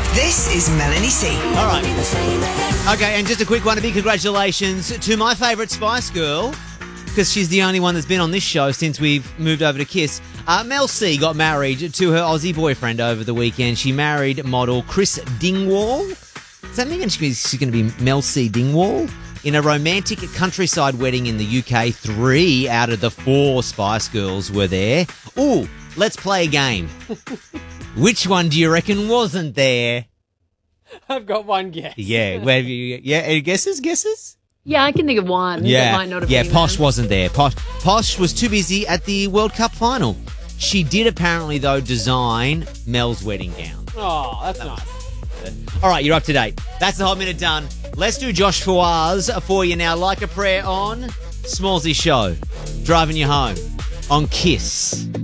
This is Melanie C. All right. Okay, and just a quick one. A big congratulations to my favourite Spice Girl, because she's the only one that's been on this show since we've moved over to Kiss. Mel C got married to her Aussie boyfriend over the weekend. She married model Chris Dingwall. Does that mean she's going to be Mel C Dingwall? In a romantic countryside wedding in the UK, 3 out of the 4 Spice Girls were there. Ooh, let's play a game. Which one do you reckon wasn't there? I've got one guess. Yeah, any guesses? Yeah, I can think of one. Yeah, that might not have yeah. been Posh there. wasn't there. Posh was too busy at the World Cup final. She did apparently, though, design Mel's wedding gown. Oh, that's nice. All right, you're up to date. That's the Hot Minute done. Let's do Josh Fawaz for you now. Like a Prayer on Smallsy Show. Driving you home on Kiss.